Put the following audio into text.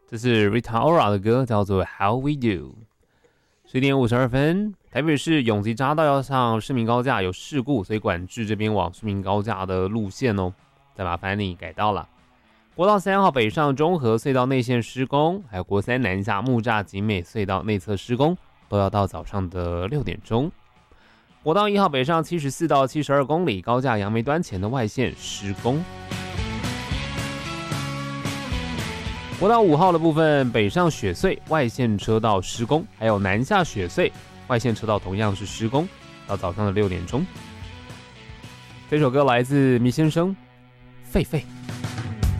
这是 Rita Ora 的歌，叫做 How We Do。10点52分，台北市永吉匝道要上市民高架有事故，所以管制这边往市民高架的路线哦，再麻烦你改道了。国道3号北上中和隧道内线施工，还有国3南下木栅景美隧道内侧施工，都要到早上的6点钟。国道1号北上74到72公里，高架杨梅端前的外线施工。国道5号的部分，北上雪隧外线车道施工，还有南下雪隧外线车道同样是施工，到早上的6点钟。这首歌来自迷先生，狒狒。